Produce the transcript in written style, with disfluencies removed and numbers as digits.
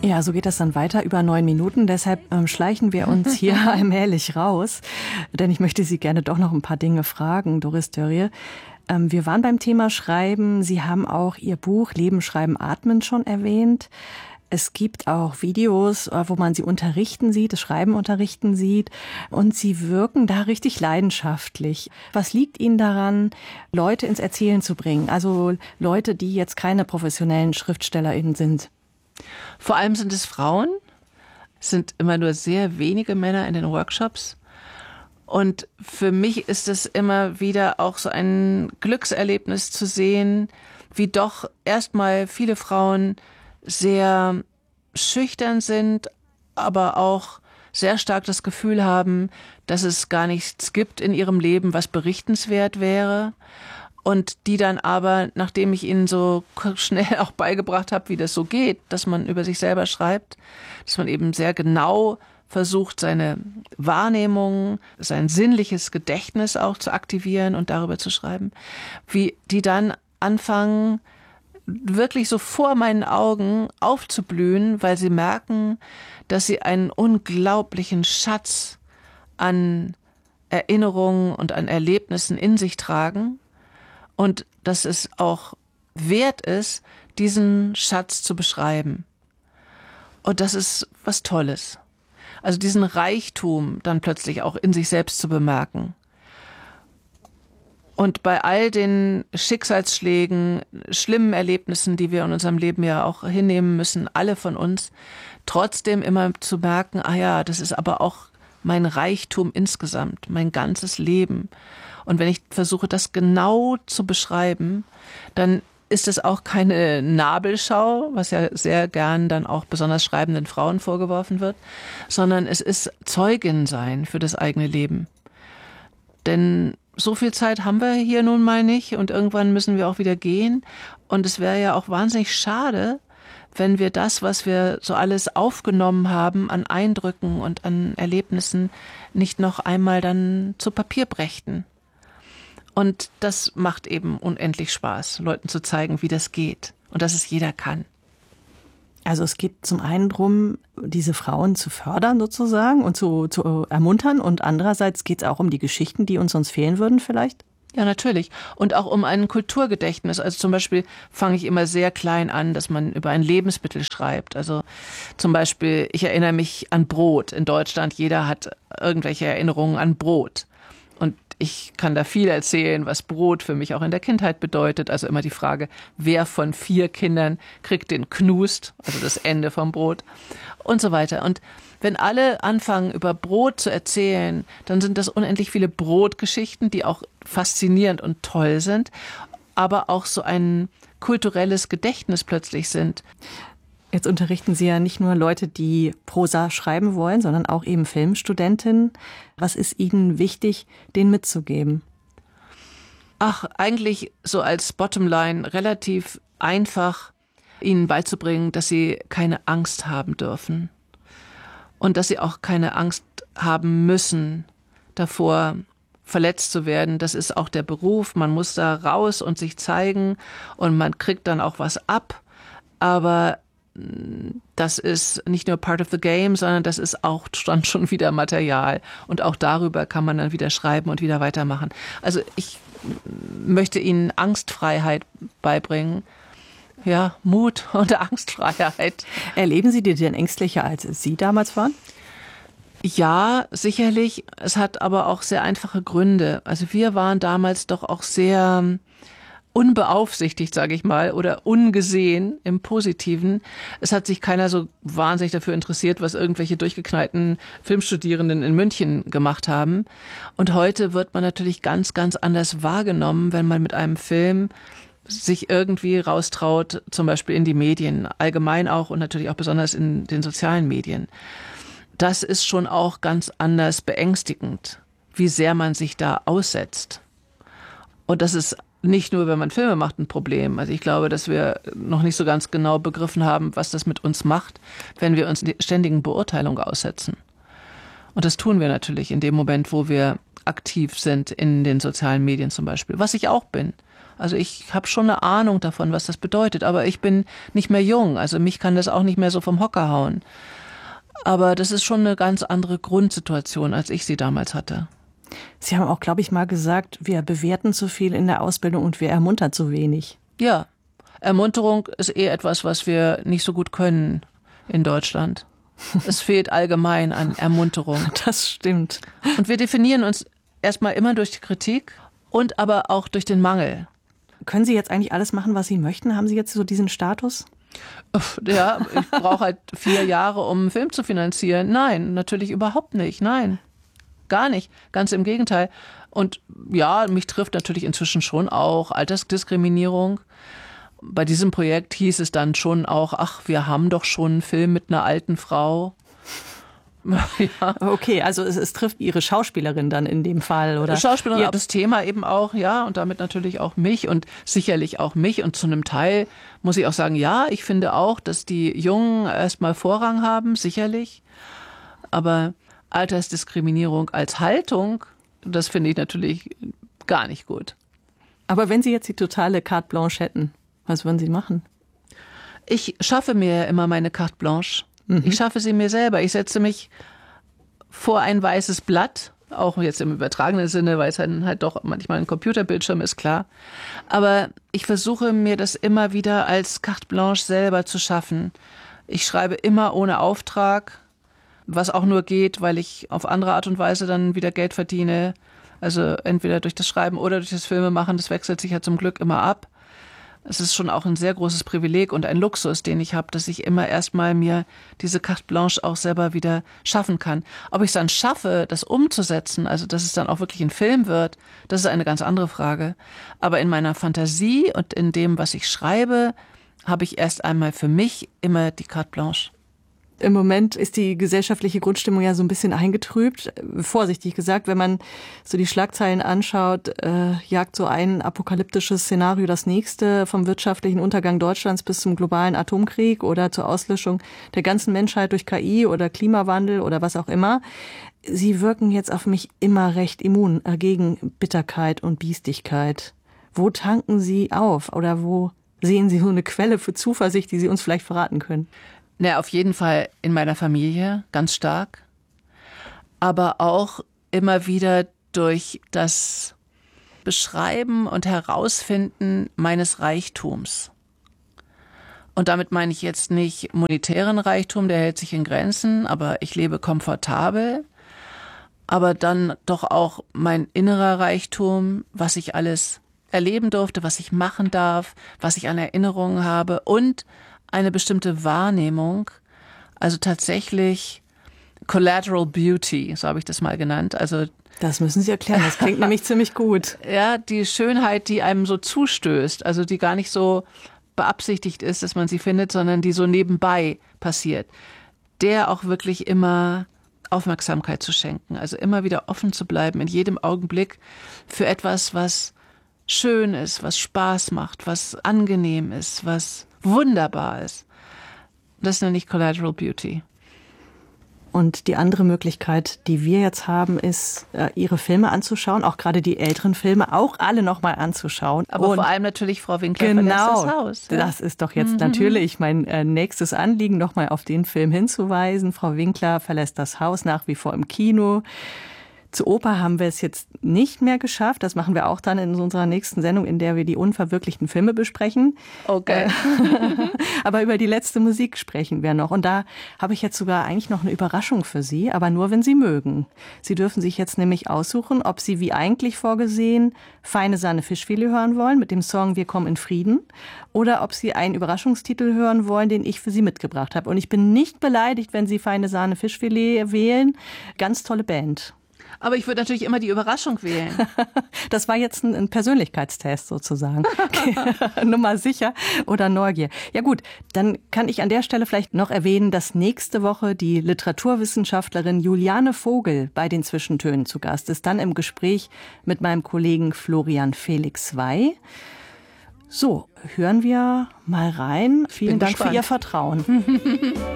Ja, so geht das dann weiter über 9 Minuten. Deshalb schleichen wir uns hier allmählich raus. Denn ich möchte Sie gerne doch noch ein paar Dinge fragen, Doris Dörrie. Wir waren beim Thema Schreiben. Sie haben auch Ihr Buch Leben, Schreiben, Atmen schon erwähnt. Es gibt auch Videos, wo man Sie unterrichten sieht, das Schreiben unterrichten sieht. Und Sie wirken da richtig leidenschaftlich. Was liegt Ihnen daran, Leute ins Erzählen zu bringen? Also Leute, die jetzt keine professionellen SchriftstellerInnen sind. Vor allem sind es Frauen. Es sind immer nur sehr wenige Männer in den Workshops. Und für mich ist es immer wieder auch so ein Glückserlebnis zu sehen, wie doch erstmal viele Frauen sehr schüchtern sind, aber auch sehr stark das Gefühl haben, dass es gar nichts gibt in ihrem Leben, was berichtenswert wäre. Und die dann aber, nachdem ich ihnen so schnell auch beigebracht habe, wie das so geht, dass man über sich selber schreibt, dass man eben sehr genau versucht, seine Wahrnehmung, sein sinnliches Gedächtnis auch zu aktivieren und darüber zu schreiben, wie die dann anfangen, wirklich so vor meinen Augen aufzublühen, weil sie merken, dass sie einen unglaublichen Schatz an Erinnerungen und an Erlebnissen in sich tragen und dass es auch wert ist, diesen Schatz zu beschreiben. Und das ist was Tolles. Also diesen Reichtum dann plötzlich auch in sich selbst zu bemerken. Und bei all den Schicksalsschlägen, schlimmen Erlebnissen, die wir in unserem Leben ja auch hinnehmen müssen, alle von uns, trotzdem immer zu merken, ah ja, das ist aber auch mein Reichtum insgesamt, mein ganzes Leben. Und wenn ich versuche, das genau zu beschreiben, dann ist es auch keine Nabelschau, was ja sehr gern dann auch besonders schreibenden Frauen vorgeworfen wird, sondern es ist Zeugin sein für das eigene Leben. Denn so viel Zeit haben wir hier nun mal nicht und irgendwann müssen wir auch wieder gehen. Und es wäre ja auch wahnsinnig schade, wenn wir das, was wir so alles aufgenommen haben an Eindrücken und an Erlebnissen, nicht noch einmal dann zu Papier brächten. Und das macht eben unendlich Spaß, Leuten zu zeigen, wie das geht und dass es jeder kann. Also es geht zum einen darum, diese Frauen zu fördern sozusagen und zu ermuntern. Und andererseits geht es auch um die Geschichten, die uns sonst fehlen würden vielleicht? Ja, natürlich. Und auch um ein Kulturgedächtnis. Also zum Beispiel fange ich immer sehr klein an, dass man über ein Lebensmittel schreibt. Also zum Beispiel, ich erinnere mich an Brot. In Deutschland, jeder hat irgendwelche Erinnerungen an Brot. Und ich kann da viel erzählen, was Brot für mich auch in der Kindheit bedeutet. Also immer die Frage, wer von 4 Kindern kriegt den Knust, also das Ende vom Brot und so weiter. Und wenn alle anfangen, über Brot zu erzählen, dann sind das unendlich viele Brotgeschichten, die auch faszinierend und toll sind, aber auch so ein kulturelles Gedächtnis plötzlich sind. Jetzt unterrichten Sie ja nicht nur Leute, die Prosa schreiben wollen, sondern auch eben Filmstudentinnen. Was ist Ihnen wichtig, denen mitzugeben? Ach, eigentlich so als Bottomline relativ einfach, ihnen beizubringen, dass sie keine Angst haben dürfen. Und dass sie auch keine Angst haben müssen davor, verletzt zu werden. Das ist auch der Beruf. Man muss da raus und sich zeigen und man kriegt dann auch was ab. Aber das ist nicht nur part of the game, sondern das ist auch dann schon wieder Material. Und auch darüber kann man dann wieder schreiben und wieder weitermachen. Also ich möchte Ihnen Angstfreiheit beibringen. Ja, Mut und Angstfreiheit. Erleben Sie die denn ängstlicher, als Sie damals waren? Ja, sicherlich. Es hat aber auch sehr einfache Gründe. Also wir waren damals doch auch sehr unbeaufsichtigt, sage ich mal, oder ungesehen im Positiven. Es hat sich keiner so wahnsinnig dafür interessiert, was irgendwelche durchgeknallten Filmstudierenden in München gemacht haben. Und heute wird man natürlich ganz, ganz anders wahrgenommen, wenn man mit einem Film sich irgendwie raustraut, zum Beispiel in die Medien, allgemein auch und natürlich auch besonders in den sozialen Medien. Das ist schon auch ganz anders beängstigend, wie sehr man sich da aussetzt. Und das ist nicht nur, wenn man Filme macht, ein Problem. Also ich glaube, dass wir noch nicht so ganz genau begriffen haben, was das mit uns macht, wenn wir uns der ständigen Beurteilung aussetzen. Und das tun wir natürlich in dem Moment, wo wir aktiv sind in den sozialen Medien zum Beispiel, was ich auch bin. Also ich habe schon eine Ahnung davon, was das bedeutet, aber ich bin nicht mehr jung, also mich kann das auch nicht mehr so vom Hocker hauen. Aber das ist schon eine ganz andere Grundsituation, als ich sie damals hatte. Sie haben auch, glaube ich, mal gesagt, wir bewerten zu viel in der Ausbildung und wir ermuntern zu wenig. Ja, Ermunterung ist eher etwas, was wir nicht so gut können in Deutschland. Es fehlt allgemein an Ermunterung. Das stimmt. Und wir definieren uns erstmal immer durch die Kritik und aber auch durch den Mangel. Können Sie jetzt eigentlich alles machen, was Sie möchten? Haben Sie jetzt so diesen Status? Ja, ich brauche halt 4 Jahre, um einen Film zu finanzieren. Nein, natürlich überhaupt nicht. Nein, gar nicht. Ganz im Gegenteil. Und ja, mich trifft natürlich inzwischen schon auch Altersdiskriminierung. Bei diesem Projekt hieß es dann schon auch, ach, wir haben doch schon einen Film mit einer alten Frau. Ja. Okay, also es trifft Ihre Schauspielerin dann in dem Fall, oder? Schauspielerin, Ja. das Thema eben auch, ja, und damit natürlich auch mich und sicherlich auch mich. Und zu einem Teil muss ich auch sagen, ja, ich finde auch, dass die Jungen erstmal Vorrang haben, sicherlich. Aber Altersdiskriminierung als Haltung, das finde ich natürlich gar nicht gut. Aber wenn Sie jetzt die totale Carte Blanche hätten, was würden Sie machen? Ich schaffe mir immer meine Carte Blanche. Ich schaffe sie mir selber. Ich setze mich vor ein weißes Blatt, auch jetzt im übertragenen Sinne, weil es halt doch manchmal ein Computerbildschirm ist, klar. Aber ich versuche mir das immer wieder als Carte Blanche selber zu schaffen. Ich schreibe immer ohne Auftrag, was auch nur geht, weil ich auf andere Art und Weise dann wieder Geld verdiene. Also entweder durch das Schreiben oder durch das Filmemachen, das wechselt sich ja zum Glück immer ab. Es ist schon auch ein sehr großes Privileg und ein Luxus, den ich habe, dass ich immer erstmal mir diese Carte Blanche auch selber wieder schaffen kann. Ob ich es dann schaffe, das umzusetzen, also dass es dann auch wirklich ein Film wird, das ist eine ganz andere Frage. Aber in meiner Fantasie und in dem, was ich schreibe, habe ich erst einmal für mich immer die Carte Blanche. Im Moment ist die gesellschaftliche Grundstimmung ja so ein bisschen eingetrübt. Vorsichtig gesagt, wenn man so die Schlagzeilen anschaut, jagt so ein apokalyptisches Szenario das nächste, vom wirtschaftlichen Untergang Deutschlands bis zum globalen Atomkrieg oder zur Auslöschung der ganzen Menschheit durch KI oder Klimawandel oder was auch immer. Sie wirken jetzt auf mich immer recht immun gegen Bitterkeit und Biestigkeit. Wo tanken Sie auf oder wo sehen Sie so eine Quelle für Zuversicht, die Sie uns vielleicht verraten können? Na, auf jeden Fall in meiner Familie, ganz stark. Aber auch immer wieder durch das Beschreiben und Herausfinden meines Reichtums. Und damit meine ich jetzt nicht monetären Reichtum, der hält sich in Grenzen, aber ich lebe komfortabel. Aber dann doch auch mein innerer Reichtum, was ich alles erleben durfte, was ich machen darf, was ich an Erinnerungen habe und eine bestimmte Wahrnehmung, also tatsächlich Collateral Beauty, so habe ich das mal genannt. Also das müssen Sie erklären, das klingt nämlich ziemlich gut. Ja, die Schönheit, die einem so zustößt, also die gar nicht so beabsichtigt ist, dass man sie findet, sondern die so nebenbei passiert, der auch wirklich immer Aufmerksamkeit zu schenken, also immer wieder offen zu bleiben, in jedem Augenblick für etwas, was schön ist, was Spaß macht, was angenehm ist, was wunderbar ist. Das nenne ich Collateral Beauty. Und die andere Möglichkeit, die wir jetzt haben, ist, Ihre Filme anzuschauen, auch gerade die älteren Filme, auch alle nochmal anzuschauen. Aber vor allem natürlich Frau Winkler verlässt das Haus. Ja? Das ist doch jetzt natürlich mein nächstes Anliegen, nochmal auf den Film hinzuweisen. Frau Winkler verlässt das Haus, nach wie vor im Kino. Zur Oper haben wir es jetzt nicht mehr geschafft. Das machen wir auch dann in unserer nächsten Sendung, in der wir die unverwirklichten Filme besprechen. Okay. Aber über die letzte Musik sprechen wir noch. Und da habe ich jetzt sogar eigentlich noch eine Überraschung für Sie, aber nur, wenn Sie mögen. Sie dürfen sich jetzt nämlich aussuchen, ob Sie wie eigentlich vorgesehen Feine Sahne Fischfilet hören wollen mit dem Song Wir kommen in Frieden oder ob Sie einen Überraschungstitel hören wollen, den ich für Sie mitgebracht habe. Und ich bin nicht beleidigt, wenn Sie Feine Sahne Fischfilet wählen. Ganz tolle Band. Aber ich würde natürlich immer die Überraschung wählen. Das war jetzt ein Persönlichkeitstest sozusagen. Nummer sicher oder Neugier. Ja gut, dann kann ich an der Stelle vielleicht noch erwähnen, dass nächste Woche die Literaturwissenschaftlerin Juliane Vogel bei den Zwischentönen zu Gast ist. Dann im Gespräch mit meinem Kollegen Florian Felix Wey. So, hören wir mal rein. Vielen Dank für Ihr Vertrauen.